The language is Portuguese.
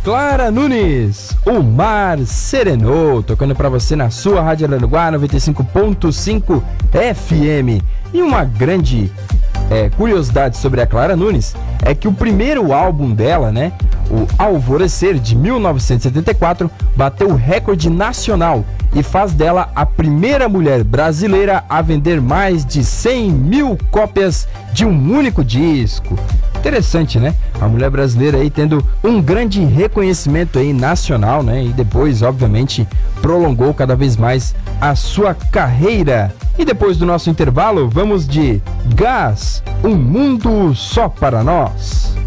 Clara Nunes, O Mar Serenou, tocando pra você na sua Rádio Araranguá 95.5 FM. E uma grande curiosidade sobre a Clara Nunes é que o primeiro álbum dela, né, o Alvorecer, de 1974, bateu o recorde nacional e faz dela a primeira mulher brasileira a vender mais de 100 mil cópias de um único disco. Interessante, né? A mulher brasileira aí tendo um grande reconhecimento aí nacional, né? E depois, obviamente, prolongou cada vez mais a sua carreira. E depois do nosso intervalo, vamos de Gás, um mundo só para nós.